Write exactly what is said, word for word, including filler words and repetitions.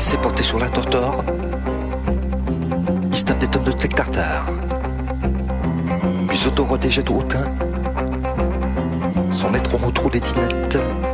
s'est porté sur la tortor. Il se tape des tonnes de steak tartare. Puis s'auto-rodégeait au hautain. Son maître au trou des dinettes.